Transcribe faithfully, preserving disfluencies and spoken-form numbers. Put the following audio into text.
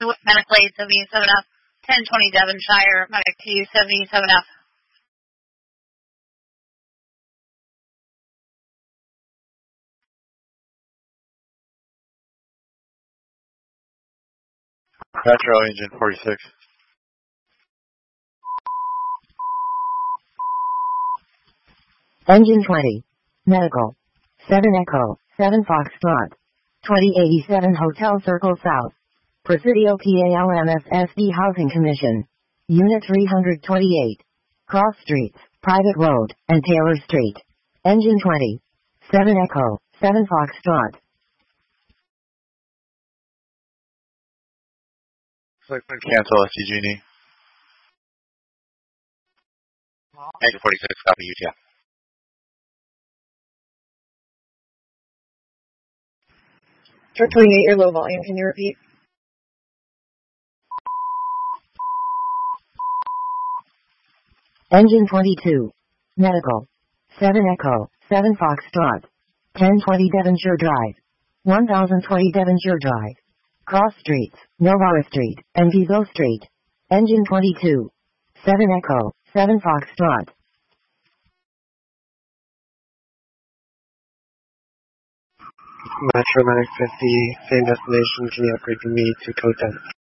Medic Blade seventy-seven F, ten twenty Devonshire, Medic T seventy-seven F. Metro Engine forty-six. Engine twenty. Medical. seven Echo, seven Foxtrot. twenty eighty-seven Hotel Circle South. Presidio P A L M S S D Housing Commission. Unit three hundred twenty-eight. Cross Streets, Private Road, and Taylor Street. Engine twenty. seven Echo, seven Foxtrot. Cancel S T G N E. Engine forty-six, copy U T F. Truck twenty-eight, you're low volume. Can you repeat? Engine twenty-two. Medical. seven Echo, seven Foxtrot. ten twenty Devonshire Drive. one thousand twenty Devonshire Drive. Cross Streets, Novara Street, and Vigo Street. Engine twenty-two. seven Echo, seven Foxtrot. Metro nine fifty, same destination, can you upgrade me to code ten?